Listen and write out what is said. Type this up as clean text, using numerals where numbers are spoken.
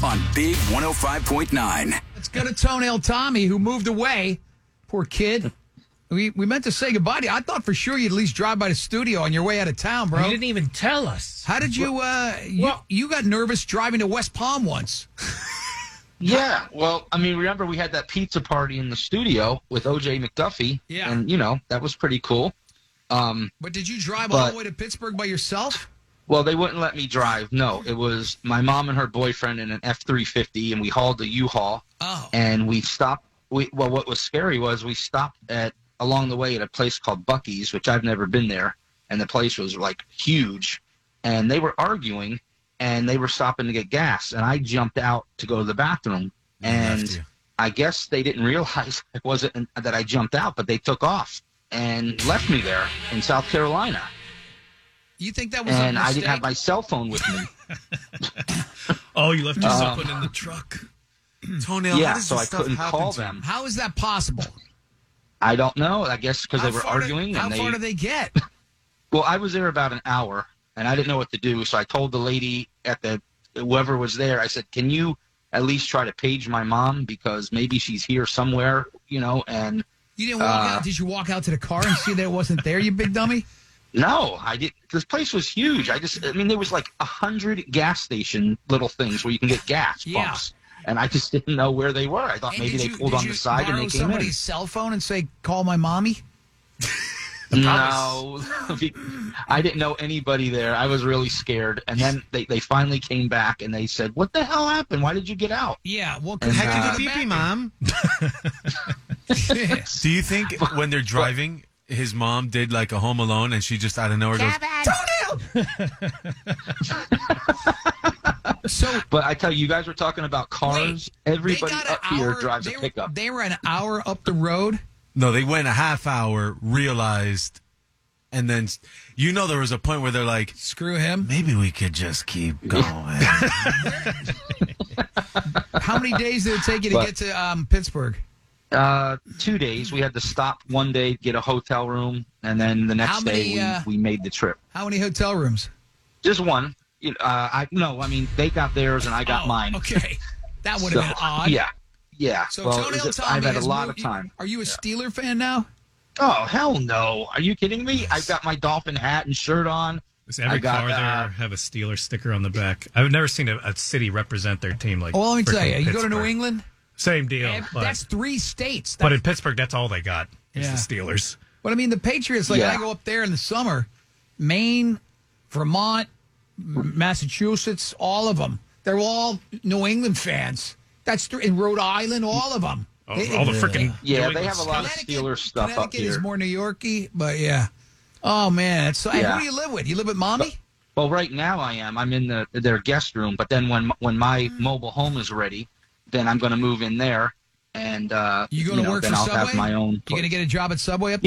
on Big 105.9. Let's go to Toenail Tommy, who moved away. Poor kid. We meant to say goodbye to you. I thought for sure you'd at least drive by the studio on your way out of town, bro. You didn't even tell us. How did you, you got nervous driving to West Palm once. Yeah, well, I mean, remember we had that pizza party in the studio with O.J. McDuffie? Yeah. And, that was pretty cool. But did you drive all the way to Pittsburgh by yourself? Well, they wouldn't let me drive. No, it was my mom and her boyfriend in an F-350, and we hauled the U-Haul. Oh. And we stopped. What was scary was we stopped along the way at a place called Buc-ee's, which I've never been there, and the place was, like, huge. And they were arguing, and they were stopping to get gas, and I jumped out to go to the bathroom. And I guess they didn't realize it wasn't that I jumped out, but they took off and left me there in South Carolina. You think that was and a I mistake? didn't have my cell phone with me. Oh, you left your cell phone in the truck. Toenail, Yeah, so I couldn't call them. How is that possible? I don't know. I guess because they were arguing. How far do they get? Well, I was there about an hour, and I didn't know what to do. So I told the lady whoever was there, I said, can you at least try to page my mom? Because maybe she's here somewhere, and... You didn't walk out? Did you walk out to the car and see that it wasn't there, you big dummy? No, I didn't. This place was huge. There was like 100 gas station little things where you can get gas pumps. And I just didn't know where they were. I thought maybe they pulled on the side and they came in. Did you borrow somebody's cell phone and say, call my mommy? No, I didn't know anybody there. I was really scared. And then they finally came back and they said, what the hell happened? Why did you get out? Yeah, well, Heck you pee-pee, Mom. Do you think when they're driving, his mom did like a Home Alone and she just out of nowhere goes, Toenail! But I tell you, you guys were talking about cars. Everybody up here drives a pickup. They were an hour up the road? No, they went a half hour, realized, and then, there was a point where they're like, screw him. Maybe we could just keep going. How many days did it take you to get to Pittsburgh? 2 days. We had to stop one day, get a hotel room, and then the next day we made the trip. How many hotel rooms? Just one. They got theirs and I got mine. Okay. That would have been odd. Yeah. So Toenail Tommy I've had a lot of time. Are you a Steeler fan now? Oh, hell no. Are you kidding me? I've got my Dolphin hat and shirt on. Does every car there have a Steeler sticker on the back? I've never seen a city represent their team like Well, let me tell you. You Pittsburgh. go to New England? Same deal. That's 3 states. But in Pittsburgh, that's all they got is the Steelers. But, I mean, the Patriots, I go up there in the summer, Maine, Vermont, Massachusetts, all of them. They're all New England fans. That's in Rhode Island, all of them. All the freaking they have a lot of Steelers stuff up Connecticut here. is more New Yorky, but yeah. Oh, man. Who do you live with? You live with Mommy? Well, right now I am. I'm in their guest room, but then when my mobile home is ready, then I'm going to move in there, and you going to work then for I'll Subway? have my own place. You going to get a job at Subway up there?